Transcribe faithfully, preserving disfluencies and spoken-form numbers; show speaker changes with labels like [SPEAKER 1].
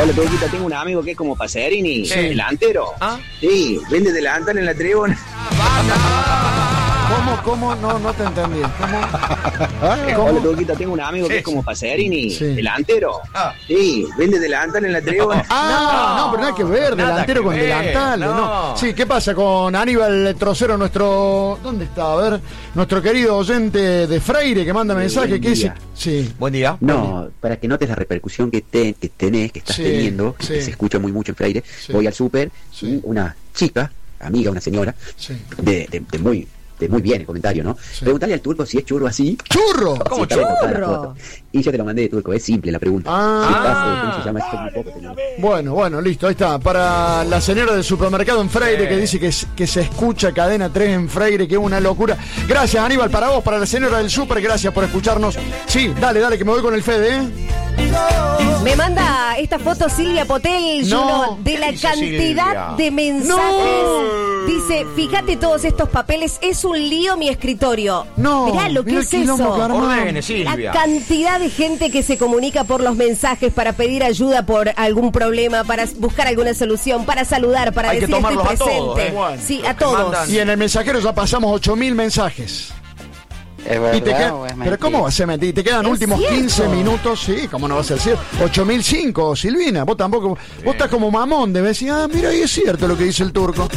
[SPEAKER 1] Hola, Turquita, tengo un amigo que es como Pacerini,
[SPEAKER 2] Sí.
[SPEAKER 1] delantero.
[SPEAKER 2] ¿Ah?
[SPEAKER 1] Sí, vende delantal en la tribuna.
[SPEAKER 3] ¿Cómo, cómo? No, no te entendí. ¿Cómo?
[SPEAKER 1] Hola, Turquita, tengo un amigo que
[SPEAKER 2] Sí.
[SPEAKER 1] es como Pacerini,
[SPEAKER 3] Sí.
[SPEAKER 1] delantero.
[SPEAKER 2] Ah.
[SPEAKER 1] Sí, vende delantal en la tribuna.
[SPEAKER 3] Ah, no, pero nada que ver,
[SPEAKER 2] Nada
[SPEAKER 3] delantero
[SPEAKER 2] que
[SPEAKER 3] con
[SPEAKER 2] ver,
[SPEAKER 3] delantal,
[SPEAKER 2] no.
[SPEAKER 3] no. Sí, ¿qué pasa con Aníbal Trocero, nuestro... ¿Dónde está? A ver, nuestro querido oyente de Freire que manda mensaje,
[SPEAKER 4] buen
[SPEAKER 3] que dice...
[SPEAKER 4] día.
[SPEAKER 3] Sí.
[SPEAKER 2] Buen día.
[SPEAKER 4] No, para que notes la repercusión que, te, que tenés, que estás
[SPEAKER 3] Sí,
[SPEAKER 4] teniendo,
[SPEAKER 3] sí.
[SPEAKER 4] que se escucha muy mucho en Freire.
[SPEAKER 3] Sí.
[SPEAKER 4] Voy al súper
[SPEAKER 3] Sí.
[SPEAKER 4] y una chica, amiga, una señora,
[SPEAKER 3] Sí.
[SPEAKER 4] de, de, de muy de muy bien el comentario, ¿no?
[SPEAKER 3] Sí.
[SPEAKER 4] Preguntarle al turco si es churro así.
[SPEAKER 3] ¡Churro!
[SPEAKER 2] ¿Cómo
[SPEAKER 4] si está bien cortada la
[SPEAKER 5] churro?
[SPEAKER 4] foto. Y yo te lo mandé de turco, es simple la pregunta.
[SPEAKER 3] Ah.
[SPEAKER 4] Si estás, eh, ¿cómo se llama? Esto un poco, pero-
[SPEAKER 3] Bueno, bueno, listo, ahí está. Para la señora del supermercado en Freire
[SPEAKER 2] Sí.
[SPEAKER 3] que dice que, s- que se escucha Cadena tres en Freire, que es una locura. Gracias, Aníbal, para vos, para la señora del super, gracias por escucharnos. Sí, dale, dale, que me voy con el Fede, ¿eh?
[SPEAKER 5] Me manda esta foto Silvia Potel,
[SPEAKER 3] No.
[SPEAKER 5] Juno, de
[SPEAKER 2] ¿Qué
[SPEAKER 5] la
[SPEAKER 2] dice
[SPEAKER 5] cantidad
[SPEAKER 2] Silvia?
[SPEAKER 5] de mensajes. Dice, fíjate todos estos papeles, es un lío mi escritorio.
[SPEAKER 3] No,
[SPEAKER 5] Mirá lo que
[SPEAKER 3] mirá
[SPEAKER 5] es
[SPEAKER 3] el quilombo
[SPEAKER 5] eso.
[SPEAKER 3] que armó.
[SPEAKER 2] Ordene, Silvia.
[SPEAKER 5] La cantidad de gente que se comunica por los mensajes para pedir ayuda por algún problema, para buscar alguna solución, para saludar, para
[SPEAKER 2] Hay que
[SPEAKER 5] decir estoy
[SPEAKER 2] tomarlos a
[SPEAKER 5] presente.
[SPEAKER 2] todos, ¿eh?
[SPEAKER 3] Bueno,
[SPEAKER 5] sí,
[SPEAKER 2] los
[SPEAKER 5] a
[SPEAKER 2] que
[SPEAKER 5] todos.
[SPEAKER 2] mandan.
[SPEAKER 3] Y en el mensajero ya pasamos ocho mil mensajes.
[SPEAKER 6] ¿Es
[SPEAKER 3] Y te
[SPEAKER 6] verdad
[SPEAKER 3] queda-
[SPEAKER 6] o es
[SPEAKER 3] pero
[SPEAKER 6] mentira?
[SPEAKER 3] ¿cómo va a ser mentir? Te quedan
[SPEAKER 5] Es
[SPEAKER 3] últimos
[SPEAKER 5] cierto.
[SPEAKER 3] quince minutos, sí, ¿cómo no va a ser cierto? ocho mil cinco, Silvina, vos tampoco, vos estás como mamón, debes decir, ah, mira, ahí es cierto lo que dice el turco.